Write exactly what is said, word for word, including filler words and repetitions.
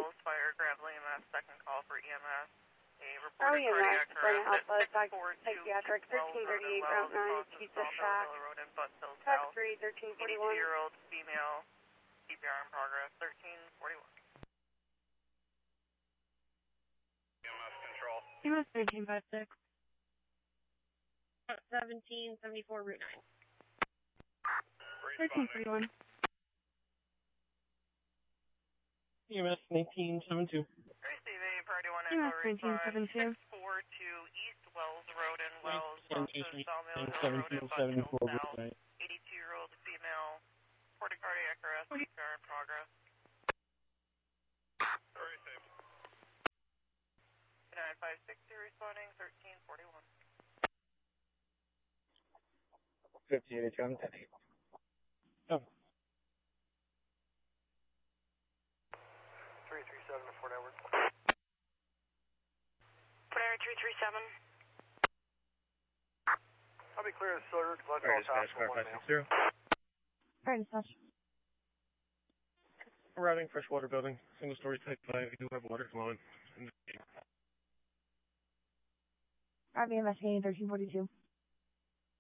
Wells, fire, gravel E M S, second call for E M S. A reported oh, cardiac arrest Alpha, at six four two psychiatric, Wells thirteen Road in thirty-eight, Wells, Route nine, across the Pizza Salt Shack. Hill Road in Butts Hill Text South. three, thirteen forty-one. eighty-two-year-old female, C P R in progress, thirteen forty-one. E M S control. E M S thirteen fifty-six. seventeen seventy-four, Route nine. thirteen forty-one. E M S nineteen seventy-two. Receive a priority one E M S echo nineteen response, seventy-two. six four two East Wells Road in Wells, And across the Sawmill Hill Road in seventeen Butts Hill seventy-four, South. right? eighty-two-year-old female, reported cardiac arrest, C P R in progress. Receive. nine five six two responding, thirteen forty-one. fifty-eight, John. Oh. three three seven to Fort Edward. Primary three three seven. I'll be clear of Silver, let's Alright, all talk dispatch, for car one five now. six zero. Alright, dispatch. Arriving freshwater building, single story type five, you do have water flowing. I'm investigating thirteen forty-two.